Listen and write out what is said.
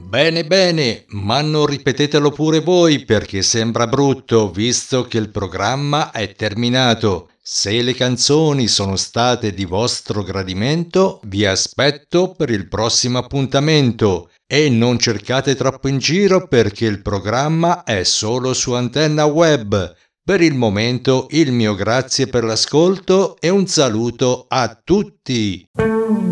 Bene, bene, ma non ripetetelo pure voi perché sembra brutto visto che il programma è terminato. Se le canzoni sono state di vostro gradimento, vi aspetto per il prossimo appuntamento e non cercate troppo in giro perché il programma è solo su Antenna Web. Per il momento il mio grazie per l'ascolto e un saluto a tutti.